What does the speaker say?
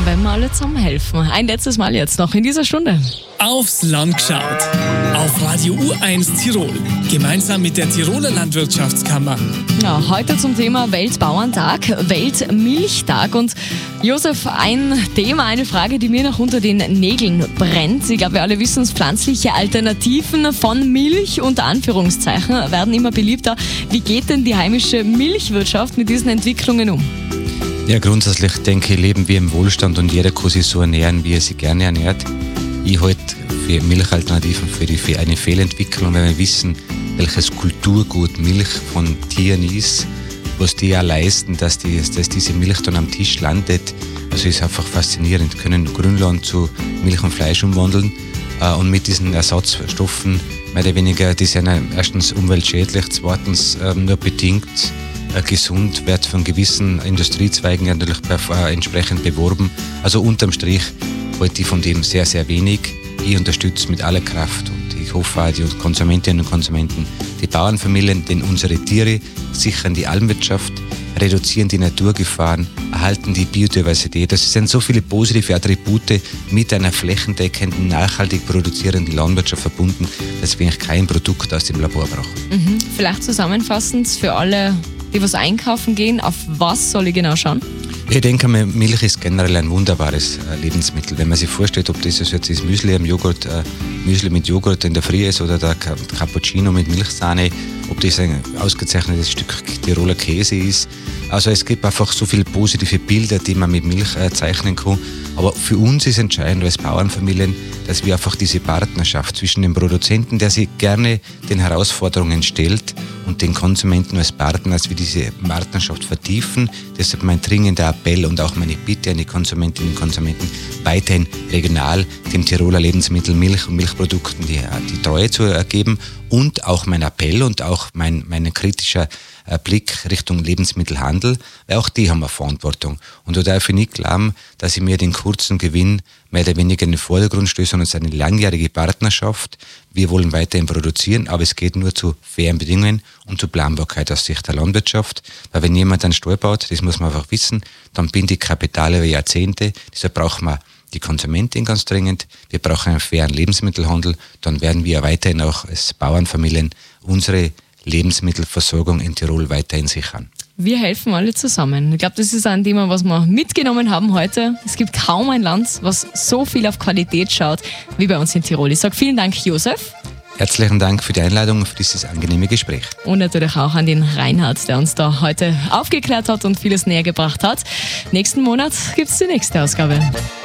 wenn wir alle zusammen helfen. Ein letztes Mal jetzt noch in dieser Stunde. Aufs Land geschaut. Auf Radio U1 Tirol. Gemeinsam mit der Tiroler Landwirtschaftskammer. Ja, heute zum Thema Weltbauerntag, Weltmilchtag. Und Josef, ein Thema, eine Frage, die mir noch unter den Nägeln brennt. Ich glaube, wir alle wissen es, pflanzliche Alternativen von Milch, unter Anführungszeichen, werden immer beliebter. Wie geht denn die heimische Milchwirtschaft mit diesen Entwicklungen um? Ja, grundsätzlich denke ich, leben wir im Wohlstand und jeder kann sich so ernähren, wie er sich gerne ernährt. Ich halte für Milchalternativen für eine Fehlentwicklung, wenn wir wissen, welches Kulturgut Milch von Tieren ist, was die ja leisten, dass diese Milch dann am Tisch landet. Also ist einfach faszinierend. Wir können Grünland zu Milch und Fleisch umwandeln und mit diesen Ersatzstoffen mehr oder weniger, die sind erstens umweltschädlich, zweitens nur bedingt gesund, wird von gewissen Industriezweigen natürlich entsprechend beworben. Also unterm Strich halte ich von dem sehr, sehr wenig. Ich unterstütze mit aller Kraft und ich hoffe auch die Konsumentinnen und Konsumenten, die Bauernfamilien, denn unsere Tiere sichern die Almwirtschaft, reduzieren die Naturgefahren, erhalten die Biodiversität. Das sind so viele positive Attribute mit einer flächendeckenden, nachhaltig produzierenden Landwirtschaft verbunden, dass wir eigentlich kein Produkt aus dem Labor brauchen. Vielleicht zusammenfassend für alle, die was einkaufen gehen, auf was soll ich genau schauen? Ich denke, Milch ist generell ein wunderbares Lebensmittel. Wenn man sich vorstellt, ob das jetzt das Müsli Müsli mit Joghurt in der Früh ist oder der Cappuccino mit Milchsahne, ob das ein ausgezeichnetes Stück Tiroler Käse ist. Also es gibt einfach so viele positive Bilder, die man mit Milch zeichnen kann. Aber für uns ist entscheidend als Bauernfamilien, dass wir einfach diese Partnerschaft zwischen dem Produzenten, der sich gerne den Herausforderungen stellt, und den Konsumenten als Partner, dass wir diese Partnerschaft vertiefen. Deshalb mein dringender Appell und auch meine Bitte an die Konsumentinnen und Konsumenten, weiterhin regional dem Tiroler Lebensmittel Milch und Milchprodukten die Treue zu ergeben. Und auch mein Appell und auch mein kritischer Blick Richtung Lebensmittelhandel, weil auch die haben eine Verantwortung. Und da darf ich nicht glauben, dass ich mir den kurzen Gewinn mehr oder weniger in den Vordergrund stöße, sondern es ist eine langjährige Partnerschaft. Wir wollen weiterhin produzieren, aber es geht nur zu fairen Bedingungen und zu Planbarkeit aus Sicht der Landwirtschaft. Weil wenn jemand einen Stall baut, das muss man einfach wissen, dann bindet die Kapital über Jahrzehnte. Deshalb brauchen wir die Konsumentin ganz dringend. Wir brauchen einen fairen Lebensmittelhandel. Dann werden wir weiterhin auch als Bauernfamilien unsere Lebensmittelversorgung in Tirol weiterhin sichern. Wir helfen alle zusammen. Ich glaube, das ist ein Thema, was wir mitgenommen haben heute. Es gibt kaum ein Land, was so viel auf Qualität schaut, wie bei uns in Tirol. Ich sage vielen Dank, Josef. Herzlichen Dank für die Einladung und für dieses angenehme Gespräch. Und natürlich auch an den Reinhard, der uns da heute aufgeklärt hat und vieles näher gebracht hat. Nächsten Monat gibt es die nächste Ausgabe.